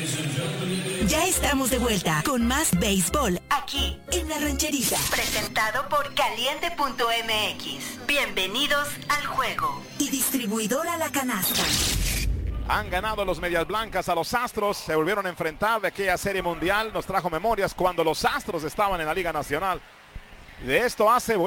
Ya estamos de vuelta con más béisbol aquí en La Rancherita. Presentado por Caliente.mx. Bienvenidos al juego. Y distribuidora La Canasta. Han ganado los Medias Blancas a los Astros. Se volvieron a enfrentar de aquella Serie Mundial. Nos trajo memorias cuando los Astros estaban en la Liga Nacional. De esto hace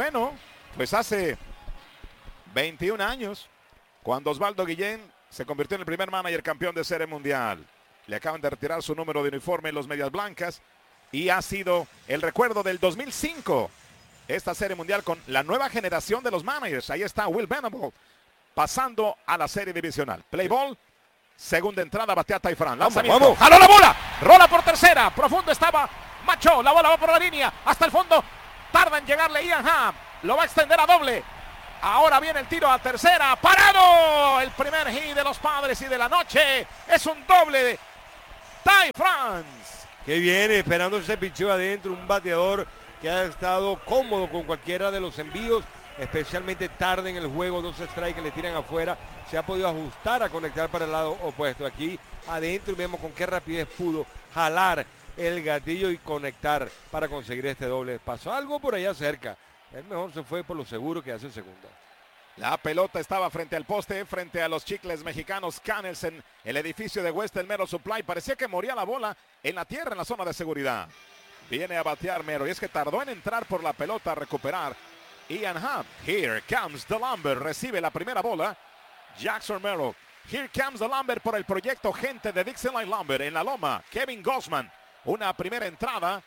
21 años, cuando Osvaldo Guillén se convirtió en el primer manager campeón de Serie Mundial. Le acaban de retirar su número de uniforme en los Medias Blancas y ha sido el recuerdo del 2005. Esta Serie Mundial con la nueva generación de los managers. Ahí está Will Venable pasando a la Serie Divisional. Play ball, segunda entrada, batea Ty France. Lanzamiento, jaló la bola, rola por tercera, profundo estaba Macho, la bola va por la línea, hasta el fondo, tarda en llegarle Ian Happ, lo va a extender a doble. Ahora viene el tiro a tercera, parado, el primer hit de los Padres y de la noche, es un doble de Ty France. Que viene esperando ese picheo adentro, un bateador que ha estado cómodo con cualquiera de los envíos, especialmente tarde en el juego, 2 strikes que le tiran afuera, se ha podido ajustar a conectar para el lado opuesto. Aquí adentro y vemos con qué rapidez pudo jalar el gatillo y conectar para conseguir este doble. Pasó algo por allá cerca. El mejor se fue por lo seguro que hace segunda. La pelota estaba frente al poste, frente a los chicles mexicanos Canners en el edificio de Western Metal Supply. Parecía que moría la bola en la tierra en la zona de seguridad. Viene a batear Mero y es que tardó en entrar por la pelota a recuperar Ian Happ. Here comes the Lumber. Recibe la primera bola Jackson Merrill. Here comes the Lumber por el proyecto Gente de Dixieland Lumber en la loma. Kevin Gausman. Una primera entrada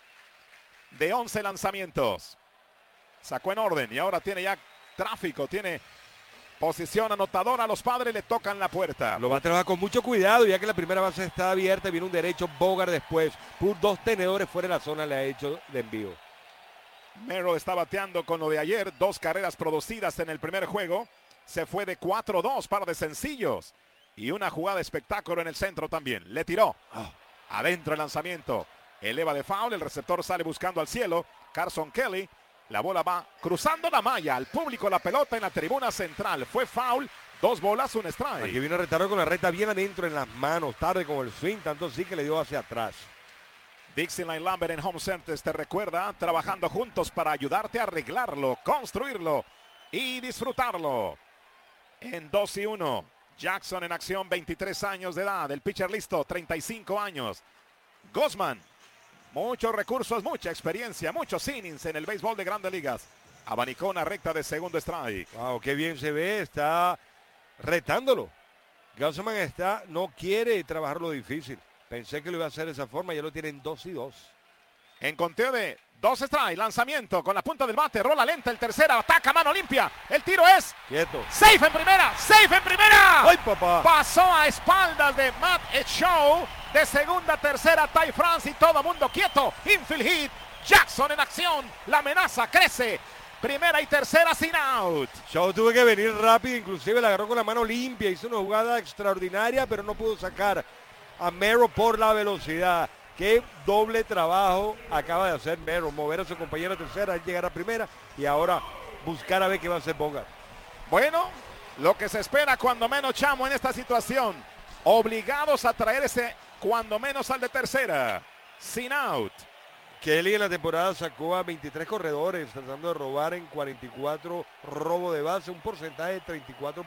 de 11 lanzamientos. Sacó en orden y ahora tiene ya tráfico, tiene posición anotadora. Los Padres le tocan la puerta. Lo va a trabajar con mucho cuidado ya que la primera base está abierta. Viene un derecho Bogart después. Por 2 tenedores fuera de la zona le ha hecho de envío. Merrill está bateando con lo de ayer. 2 carreras producidas en el primer juego. Se fue de 4-2 par de sencillos. Y una jugada de espectáculo en el centro también. Le tiró. Adentro el lanzamiento. Eleva de foul. El receptor sale buscando al cielo. Carson Kelly. La bola va cruzando la malla. Al público la pelota en la tribuna central. Fue foul. 2 bolas, 1 strike. Aquí vino a retardo con la recta bien adentro en las manos. Tarde con el swing. Tanto sí que le dio hacia atrás. Dixieland Lumber en Home Centers te recuerda, trabajando juntos para ayudarte a arreglarlo, construirlo y disfrutarlo. En 2-1, Jackson en acción, 23 años de edad. El pitcher listo, 35 años. Gausman, muchos recursos, mucha experiencia, muchos innings en el béisbol de Grandes Ligas. Abanicó una recta de segundo strike. Wow, qué bien se ve, está retándolo. Gausman no quiere trabajar lo difícil. Pensé que lo iba a hacer de esa forma, ya lo tienen 2-2. En conteo de 2 strikes, lanzamiento con la punta del bate, rola lenta el tercera, ataca mano limpia. El tiro es quieto. Safe en primera, safe en primera. ¡Ay, papá! Pasó a espaldas de Matt Show. De segunda a tercera, Ty France y todo mundo quieto. Infield hit, Jackson en acción. La amenaza crece. Primera y tercera sin out. Shaw tuvo que venir rápido, inclusive la agarró con la mano limpia. Hizo una jugada extraordinaria, pero no pudo sacar a Merrill por la velocidad. Qué doble trabajo acaba de hacer Merrill. Mover a su compañero a tercera, llegar a primera y ahora buscar a ver qué va a hacer Bogart. Bueno, lo que se espera cuando menos, Chamo, en esta situación. Obligados a traer ese cuando menos al de tercera. Sin out. Kelly en la temporada sacó a 23 corredores, tratando de robar en 44 robo de base, un porcentaje de 34%.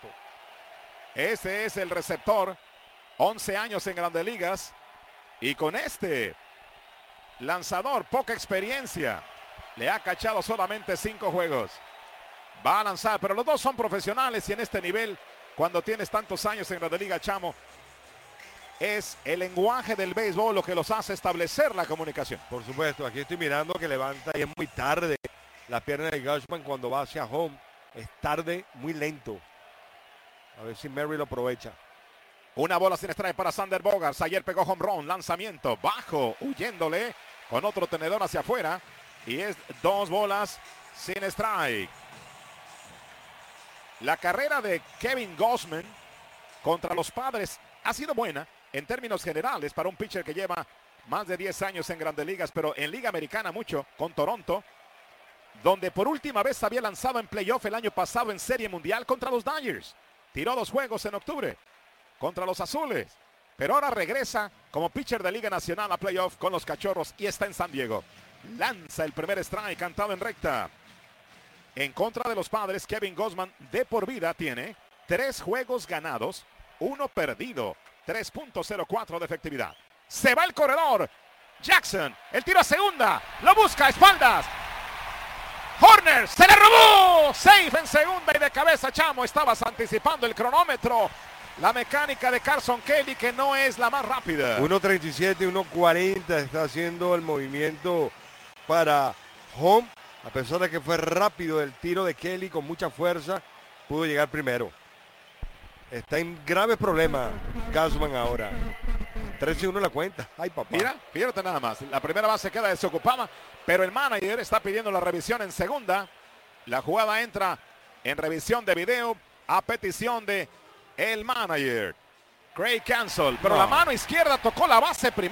Ese es el receptor. 11 años en Grandes Ligas. Y con este lanzador, poca experiencia. Le ha cachado solamente 5 juegos. Va a lanzar, pero los dos son profesionales y en este nivel, cuando tienes tantos años en Grandes Ligas, Chamo, es el lenguaje del béisbol lo que los hace establecer la comunicación. Por supuesto, aquí estoy mirando que levanta y es muy tarde la pierna de Gausman cuando va hacia home. Es tarde, muy lento. A ver si Merrill lo aprovecha. Una bola sin strike para Sander Bogaerts. Ayer pegó home run, lanzamiento bajo, huyéndole con otro tenedor hacia afuera. Y es 2 bolas sin strike. La carrera de Kevin Gausman contra los Padres ha sido buena en términos generales para un pitcher que lleva más de 10 años en Grandes Ligas, pero en Liga Americana mucho, con Toronto, donde por última vez había lanzado en playoff el año pasado en Serie Mundial contra los Dodgers. Tiró 2 juegos en octubre contra los Azules, pero ahora regresa como pitcher de Liga Nacional a playoff con los Cachorros y está en San Diego. Lanza el primer strike cantado en recta. En contra de los Padres, Kevin Gausman de por vida tiene 3 juegos ganados, 1 perdido, 3.04 de efectividad. Se va el corredor. Jackson, el tiro a segunda, lo busca a espaldas. Horner se le robó. Safe en segunda y de cabeza Chamo. Estabas anticipando el cronómetro. La mecánica de Carson Kelly, que no es la más rápida. 1.37, 1.40 está haciendo el movimiento para home. A pesar de que fue rápido el tiro de Kelly con mucha fuerza, pudo llegar primero. Está en graves problemas Gausman ahora. 13-1 la cuenta. Ay, papá. Mira, fíjate nada más. La primera base queda desocupada, pero el manager está pidiendo la revisión en segunda. La jugada entra en revisión de video a petición de el manager, Craig Cancel. Pero la mano izquierda tocó la base primero.